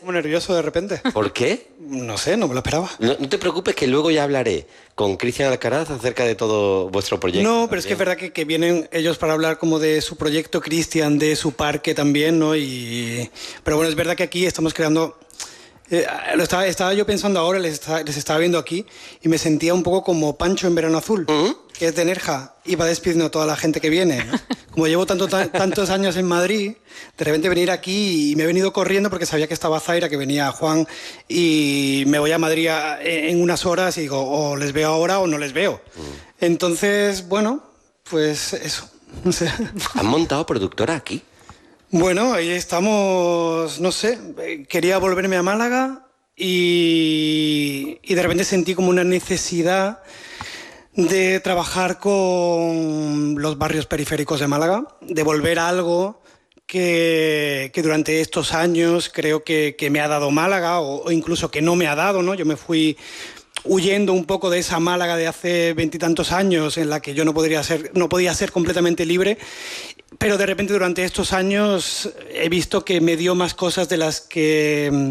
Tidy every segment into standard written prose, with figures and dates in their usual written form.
Muy nervioso de repente. ¿Por qué? No sé, no me lo esperaba. No te preocupes, que luego ya hablaré con Cristian Alcaraz acerca de todo vuestro proyecto. No, pero es que es verdad que vienen ellos para hablar como de su proyecto, Cristian, de su parque también, ¿no? Pero bueno, es verdad que aquí estamos creando... estaba yo pensando ahora, les estaba viendo aquí y me sentía un poco como Pancho en Verano Azul, que es de Nerja, y va despidiendo a toda la gente que viene, ¿no? Como llevo tantos años en Madrid, de repente venir aquí y me he venido corriendo porque sabía que estaba Zaira, que venía Juan, y me voy a Madrid en unas horas y digo, o les veo ahora o no les veo. Entonces, bueno, pues eso. No sé. ¿Han montado productora aquí? Bueno, ahí estamos, no sé, quería volverme a Málaga y de repente sentí como una necesidad de trabajar con los barrios periféricos de Málaga, de volver a algo que durante estos años creo que me ha dado Málaga o incluso que no me ha dado, ¿no? Yo me fui huyendo un poco de esa Málaga de hace 20 y tantos años en la que yo no podía ser completamente libre, pero de repente durante estos años he visto que me dio más cosas de las que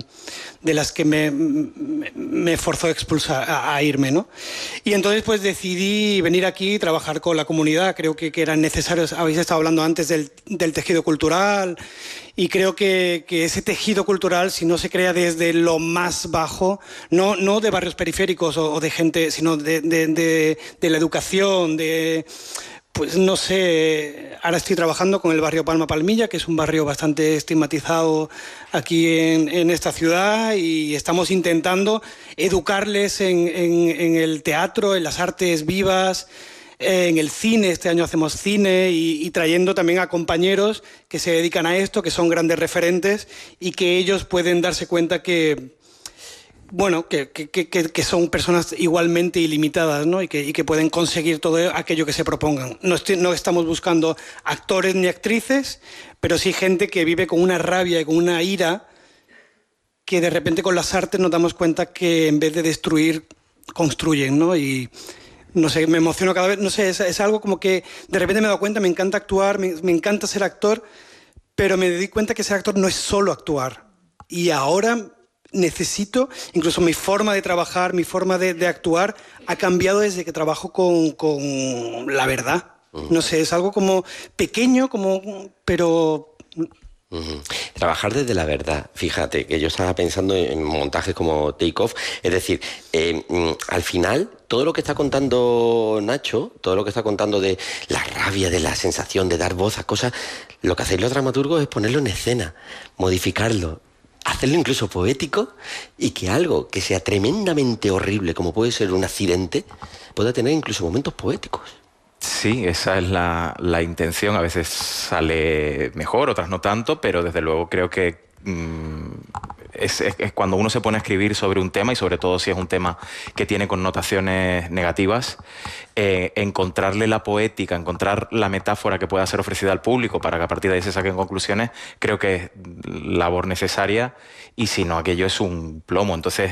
me forzó a expulsar, a irme, ¿no? Y entonces pues decidí venir aquí y trabajar con la comunidad. Creo que eran necesarios. Habéis estado hablando antes del tejido cultural y creo que ese tejido cultural, si no se crea desde lo más bajo, no de barrios periféricos o de gente, sino de la educación, pues no sé, ahora estoy trabajando con el barrio Palma Palmilla, que es un barrio bastante estigmatizado aquí en esta ciudad, y estamos intentando educarles en el teatro, en las artes vivas, en el cine. Este año hacemos cine y trayendo también a compañeros que se dedican a esto, que son grandes referentes y que ellos pueden darse cuenta que... Bueno, que son personas igualmente ilimitadas, ¿no? Y que pueden conseguir todo aquello que se propongan. No estamos buscando actores ni actrices, pero sí gente que vive con una rabia y con una ira que de repente con las artes nos damos cuenta que en vez de destruir, construyen, ¿no? Y no sé, me emociono cada vez, no sé, es algo como que de repente me he dado cuenta, me encanta actuar, me encanta ser actor, pero me di cuenta que ser actor no es solo actuar. Y ahora... necesito, incluso mi forma de trabajar, mi forma de actuar ha cambiado desde que trabajo con la verdad. No sé, es algo como pequeño, pero... Trabajar desde la verdad. Fíjate que yo estaba pensando en montajes como Take Off. Es decir, al final, todo lo que está contando Nacho, todo lo que está contando de la rabia, de la sensación de dar voz a cosas, lo que hacéis los dramaturgos es ponerlo en escena, modificarlo, hacerlo incluso poético, y que algo que sea tremendamente horrible, como puede ser un accidente, pueda tener incluso momentos poéticos. Sí, esa es la intención. A veces sale mejor, otras no tanto, pero desde luego creo que es cuando uno se pone a escribir sobre un tema, y sobre todo si es un tema que tiene connotaciones negativas, encontrarle la poética, encontrar la metáfora que pueda ser ofrecida al público para que a partir de ahí se saquen conclusiones, creo que es labor necesaria, y si no, aquello es un plomo. Entonces,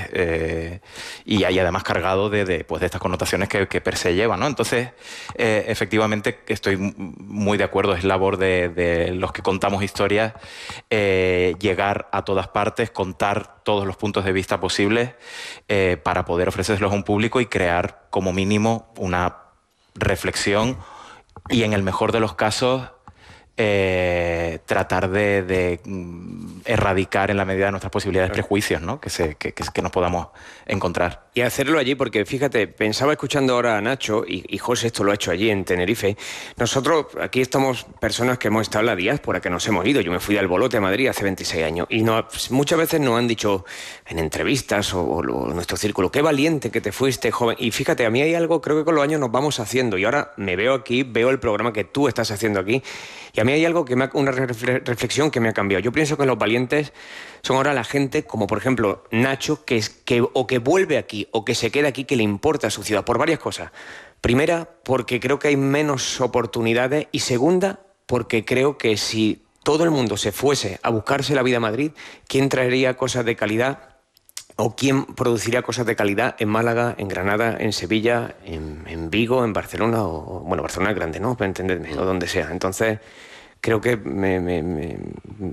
y además cargado de estas connotaciones que per se lleva, ¿no? Entonces, efectivamente, estoy muy de acuerdo, es labor de los que contamos historias, llegar a todas partes, contar todos los puntos de vista posibles, para poder ofrecérselos a un público y crear como mínimo una reflexión, y en el mejor de los casos tratar de erradicar en la medida de nuestras posibilidades prejuicios, ¿no? que nos podamos encontrar. Y hacerlo allí, porque fíjate, pensaba escuchando ahora a Nacho, y José esto lo ha hecho allí en Tenerife. Nosotros aquí estamos personas que hemos estado en la diáspora, que nos hemos ido. Yo me fui de Albolote a Madrid hace 26 años y muchas veces nos han dicho en entrevistas o en nuestro círculo, qué valiente que te fuiste, joven. Y fíjate, a mí hay algo, creo que con los años nos vamos haciendo, y ahora me veo aquí, veo el programa que tú estás haciendo aquí, y a mí hay algo una reflexión que me ha cambiado. Yo pienso que los valientes son ahora la gente, como por ejemplo Nacho, que vuelve aquí o que se queda aquí, que le importa a su ciudad, por varias cosas. Primera, porque creo que hay menos oportunidades, y segunda, porque creo que si todo el mundo se fuese a buscarse la vida a Madrid, ¿quién traería cosas de calidad? ¿O quién produciría cosas de calidad en Málaga, en Granada, en Sevilla, en Vigo, en Barcelona? Bueno, Barcelona es grande, ¿no? Para entenderme, o donde sea. Entonces, creo que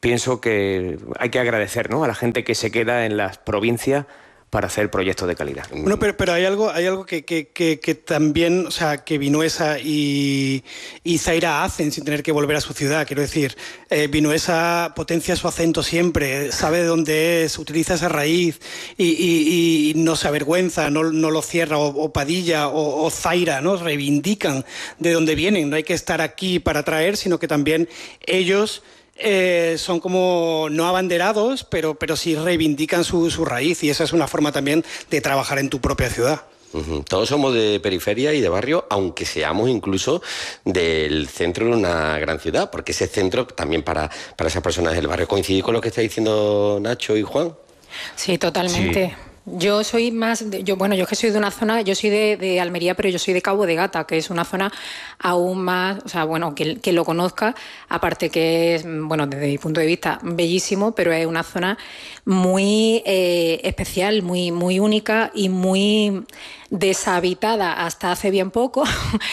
pienso que hay que agradecer, ¿no?, a la gente que se queda en las provincias para hacer proyectos de calidad. Bueno, pero hay algo que también, o sea, que Vinuesa y Zaira hacen sin tener que volver a su ciudad. Quiero decir, Vinuesa potencia su acento siempre, sabe de dónde es, utiliza esa raíz y no se avergüenza, no lo cierra, o Padilla o Zaira, ¿no?, reivindican de dónde vienen. No hay que estar aquí para atraer, sino que también ellos son como no abanderados, pero sí reivindican su raíz, y esa es una forma también de trabajar en tu propia ciudad. Todos somos de periferia y de barrio, aunque seamos incluso del centro de una gran ciudad, porque ese centro también para esas personas del barrio. ¿Coincide con lo que está diciendo Nacho y Juan? Sí, totalmente. Sí. Yo soy más, yo es que soy de una zona, yo soy de Almería, pero yo soy de Cabo de Gata, que es una zona aún más, o sea, bueno, que lo conozca, aparte que es, bueno, desde mi punto de vista, bellísimo, pero es una zona muy especial, muy única y muy deshabitada hasta hace bien poco.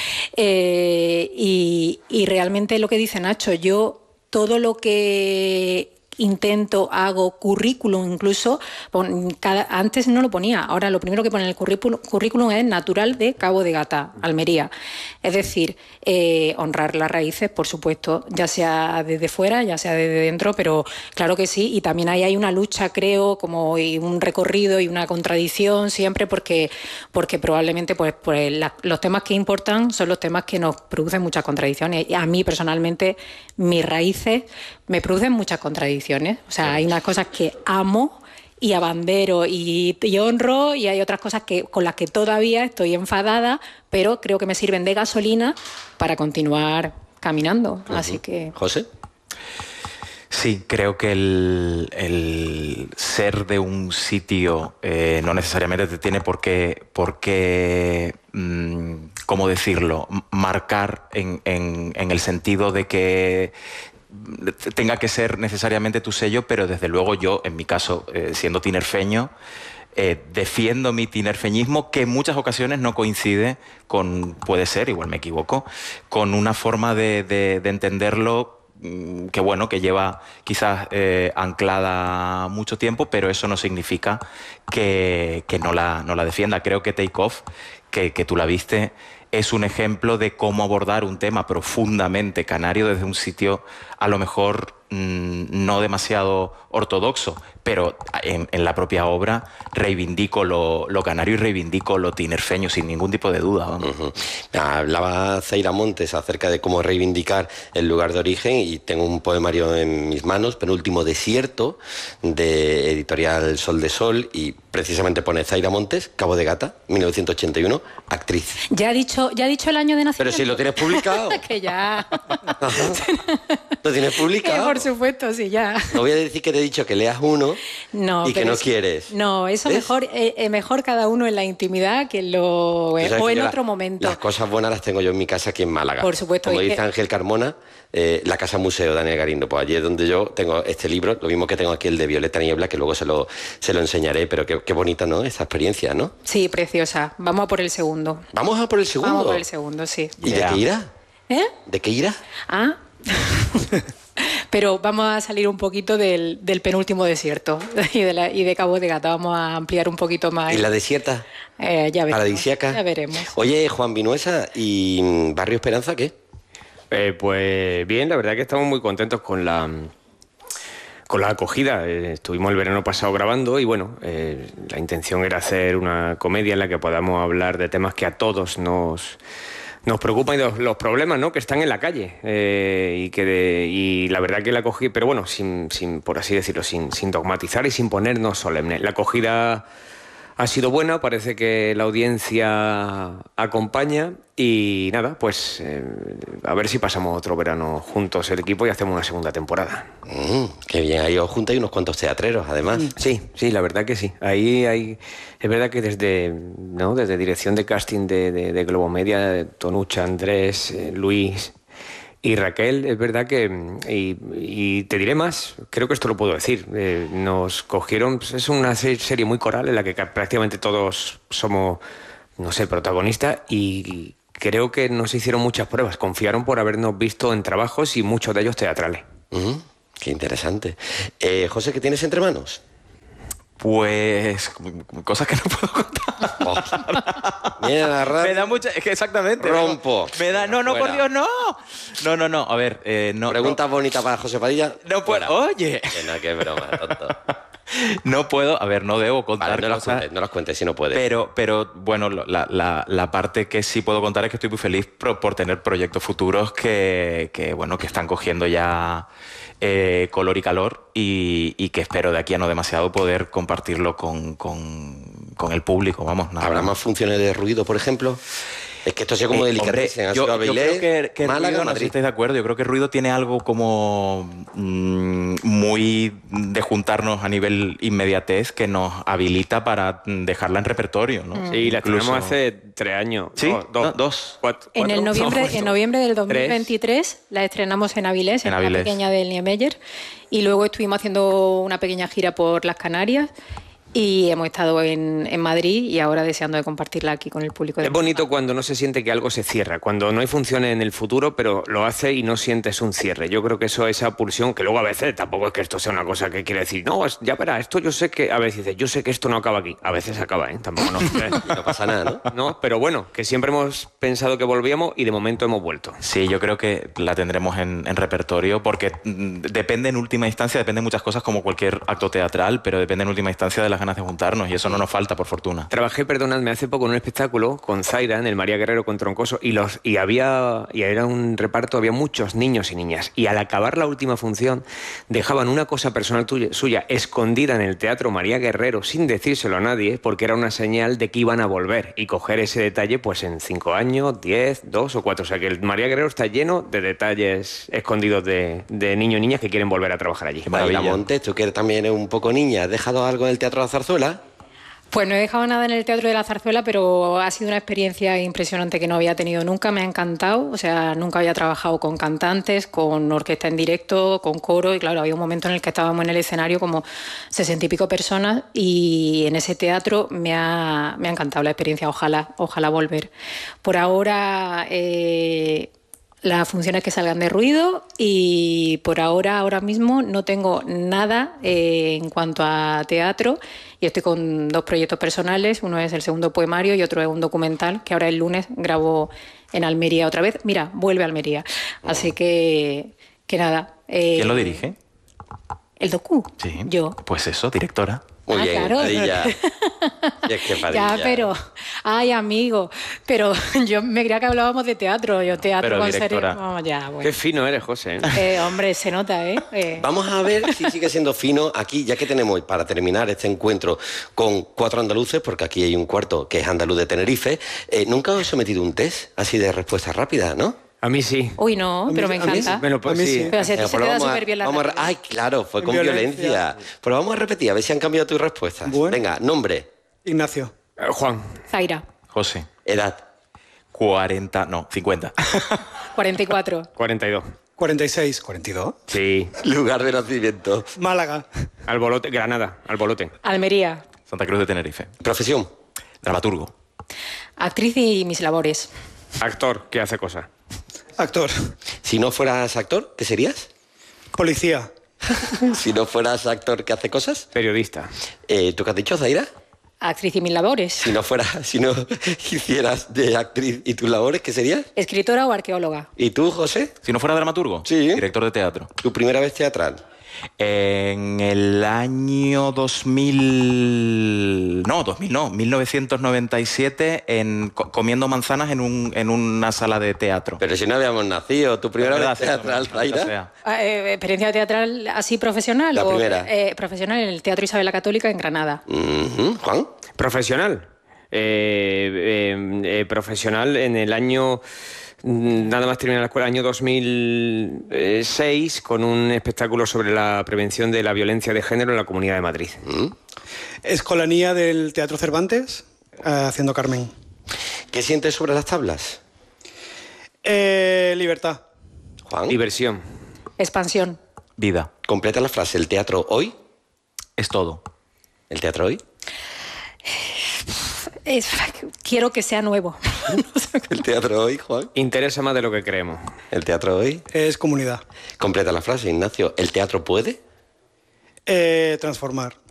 Y realmente lo que dice Nacho, yo todo lo que hago currículum, incluso antes no lo ponía, ahora lo primero que pone en el currículum es natural de Cabo de Gata, Almería. Es decir, honrar las raíces, por supuesto, ya sea desde fuera, ya sea desde dentro, pero claro que sí, y también ahí hay una lucha, creo, como y un recorrido y una contradicción siempre, porque probablemente los temas que importan son los temas que nos producen muchas contradicciones. Y a mí personalmente mis raíces me producen muchas contradicciones. O sea, hay unas cosas que amo y abandero y honro, y hay otras cosas con las que todavía estoy enfadada, pero creo que me sirven de gasolina para continuar caminando. Así que... ¿José? Sí, creo que el ser de un sitio no necesariamente te tiene por qué ¿cómo decirlo?, marcar en el sentido de que tenga que ser necesariamente tu sello, pero desde luego yo, en mi caso, siendo tinerfeño, defiendo mi tinerfeñismo, que en muchas ocasiones no coincide con, puede ser, igual me equivoco, con una forma de entenderlo que lleva quizás anclada mucho tiempo, pero eso no significa que no la defienda. Creo que Take Off, que tú la viste, es un ejemplo de cómo abordar un tema profundamente canario desde un sitio a lo mejor no demasiado ortodoxo, pero en la propia obra reivindico lo canario y reivindico lo tinerfeño sin ningún tipo de duda. Hablaba Zaira Montes acerca de cómo reivindicar el lugar de origen, y tengo un poemario en mis manos, Penúltimo desierto, de editorial Sol de Sol, y precisamente pone Zaira Montes, Cabo de Gata, 1981, actriz. Ya ha dicho el año de nacimiento. Pero si lo tienes publicado. Que ya. ¿Lo tienes publicado? Por supuesto, sí, ya. No voy a decir que te he dicho que leas uno y que no quieres. No, eso mejor cada uno en la intimidad o en otro momento. Las cosas buenas las tengo yo en mi casa aquí en Málaga. Por supuesto. Como dice Ángel Carmona, la Casa Museo Daniel Garindo. Pues allí es donde yo tengo este libro, lo mismo que tengo aquí el de Violeta Niebla, que luego se lo enseñaré, pero qué bonita, ¿no?, esta experiencia, ¿no? Sí, preciosa. Vamos a por el segundo. ¿Vamos a por el segundo? Vamos a por el segundo, sí. ¿Y de qué irá? ¿De qué irá? Pero vamos a salir un poquito del penúltimo desierto y de Cabo de Gata. Vamos a ampliar un poquito más. ¿Y la desierta? Ya veremos. ¿Paradisíaca? Ya veremos. Oye, Juan Vinuesa, ¿y Barrio Esperanza qué? Pues bien, la verdad que estamos muy contentos con la acogida. Estuvimos el verano pasado grabando y bueno, la intención era hacer una comedia en la que podamos hablar de temas que a todos nos preocupan, y los problemas, ¿no?, que están en la calle, y la verdad que la acogida, pero bueno, sin por así decirlo, sin dogmatizar y sin ponernos solemnes. La acogida ha sido buena, parece que la audiencia acompaña, y nada, pues a ver si pasamos otro verano juntos el equipo y hacemos una segunda temporada. Qué bien, ahí os juntáis unos cuantos teatreros, además. Sí, la verdad que sí. Ahí es verdad que desde dirección de casting de Globomedia, Tonucha, Andrés, Luis y Raquel, es verdad que, y te diré más, creo que esto lo puedo decir, nos cogieron, pues es una serie muy coral en la que prácticamente todos somos, protagonistas, y creo que nos hicieron muchas pruebas, confiaron por habernos visto en trabajos y muchos de ellos teatrales. Qué interesante. José, ¿qué tienes entre manos? Pues cosas que no puedo contar. Mira la radio. Me da mucha... Es que exactamente. Rompo. Me da... No, Fuera. por Dios, no. No. A ver, no... Pregunta bonita para José Padilla. No puedo... Fuera. Oye. Que no, que broma, tonto. No puedo... A ver, no debo contar Vale, cosas... no las cuentes si no puedes. Pero bueno, la parte que sí puedo contar es que estoy muy feliz por tener proyectos futuros que están cogiendo ya color y calor y que espero de aquí a no demasiado poder compartirlo con el público. Vamos, nada. ¿Habrá más funciones de ruido, por ejemplo? Es que esto sea como delicatessen. Hombre, yo creo que Málaga, ruido, no sé si Madrid. estáis de acuerdo, yo creo que ruido tiene algo como muy de juntarnos a nivel inmediatez que nos habilita para dejarla en repertorio, ¿no? Sí, la Incluso- estrenamos hace 3 años. ¿Sí? No, Dos. En noviembre del 2023 la estrenamos en Avilés, en la Avilés. pequeña del Niemeyer, y luego estuvimos haciendo una pequeña gira por las Canarias y hemos estado en Madrid y ahora deseando de compartirla aquí con el público. Es bonito cuando no se siente que algo se cierra, cuando no hay funciones en el futuro, pero lo hace y no sientes un cierre. Yo creo que esa pulsión, que luego a veces tampoco es que esto sea una cosa que quiere decir, no, ya verás, esto yo sé que, a veces dices, yo sé que esto no acaba aquí. A veces acaba, tampoco no. No pasa nada, ¿no? No, pero bueno, que siempre hemos pensado que volvíamos y de momento hemos vuelto. Sí, yo creo que la tendremos en repertorio porque depende en última instancia, depende de muchas cosas como cualquier acto teatral, pero depende en última instancia de las ganas de juntarnos y eso no nos falta, por fortuna. Trabajé, perdonadme, hace poco en un espectáculo con Zaira en el María Guerrero con Troncoso y era un reparto, había muchos niños y niñas y al acabar la última función dejaban una cosa personal suya escondida en el Teatro María Guerrero sin decírselo a nadie porque era una señal de que iban a volver y coger ese detalle pues en 5 años, 10, 2 o 4. O sea que el María Guerrero está lleno de detalles escondidos de niños y niñas que quieren volver a trabajar allí. María Montes, tú que también eres un poco niña, ¿has dejado algo en el Teatro de la Zarzuela? Pues no he dejado nada en el Teatro de la Zarzuela, pero ha sido una experiencia impresionante que no había tenido nunca, me ha encantado, o sea, nunca había trabajado con cantantes, con orquesta en directo, con coro, y claro, había un momento en el que estábamos en el escenario como 60 y pico personas y en ese teatro me ha encantado la experiencia, ojalá volver. Por ahora... las funciones que salgan de ruido y por ahora mismo no tengo nada en cuanto a teatro y estoy con 2 proyectos personales, uno es el segundo poemario y otro es un documental que ahora el lunes grabo en Almería otra vez. Mira, vuelve a Almería. Así que nada. ¿Quién lo dirige? El docu. Sí. Yo. Pues eso, directora. Muy bien, claro. Padilla. Y es que Padilla. Ya, pero... Ay, amigo. Pero yo me creía que hablábamos de teatro. Yo teatro Pero con directora. serie... Vamos, ya, bueno. Qué fino eres, José. Hombre, se nota, ¿eh? Vamos a ver si sigue siendo fino aquí, ya que tenemos, para terminar este encuentro, con 4 andaluces, porque aquí hay un cuarto que es andaluz de Tenerife. Nunca os he sometido un test así de respuesta rápida, ¿no? A mí sí. Uy, no, pero me a mí sí. encanta. Me lo A mí sí. Pero si a ti Venga, se pues te da vamos a- súper bien la vamos a- rápida. Ay, claro, fue con Violencia. violencia. Pero vamos a repetir, a ver si han cambiado tus respuestas. Bueno. Venga, nombre, Ignacio. Juan. Zaira, José. edad, 50. 44. 42. 46, 42. Sí. lugar de nacimiento, Málaga. Albolote, Granada, Albolote. Almería, Santa Cruz de Tenerife. profesión, Dramaturgo. actriz y mis labores. Actor que hace cosas. Actor. si no fueras actor, ¿qué serías? Policía. Si no fueras actor, ¿qué hace cosas? Periodista. ¿Tú qué has dicho, Zaira? Actriz y mis labores. Si no hicieras de actriz y tus labores, ¿qué serías? Escritora o arqueóloga. ¿Y tú, José? Si no fuera dramaturgo, Sí. director de teatro. ¿Tu primera vez teatral? En el año 1997, comiendo manzanas en una sala de teatro. Pero si no habíamos nacido, ¿tu primera Es verdad, vez sí, teatral, maldita Zaira? sea. ¿Experiencia teatral así profesional? La primera. Profesional en el Teatro Isabel la Católica en Granada. Ujú, Juan. Profesional. Profesional en el año... Nada más terminar la escuela, año 2006, con un espectáculo sobre la prevención de la violencia de género en la Comunidad de Madrid. Escolanía del Teatro Cervantes, haciendo Carmen. ¿Qué sientes sobre las tablas? Libertad. Juan. Diversión. Expansión. Vida. Completa la frase. ¿El teatro hoy? Es todo. ¿El teatro hoy? Quiero que sea nuevo. El teatro hoy, Juan. Interesa más de lo que creemos. El teatro hoy. Es comunidad. Completa la frase, Ignacio. ¿El teatro puede? Transformar.